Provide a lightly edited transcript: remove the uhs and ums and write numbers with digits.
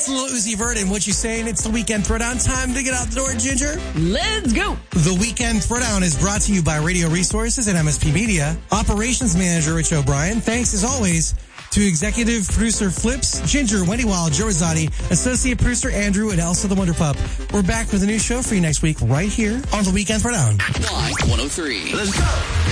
That's a little Uzi Vert and What You Saying. It's the Weekend Throwdown. Time to get out the door, Ginger. Let's go. The Weekend Throwdown is brought to you by Radio Resources and MSP Media. Operations Manager Rich O'Brien. Thanks as always to Executive Producer Flips, Ginger, Wendy Wild, Joe Rosati, Associate Producer Andrew, and Elsa the Wonder Pup. We're back with a new show for you next week right here on The Weekend Throwdown. Y103. Let's go.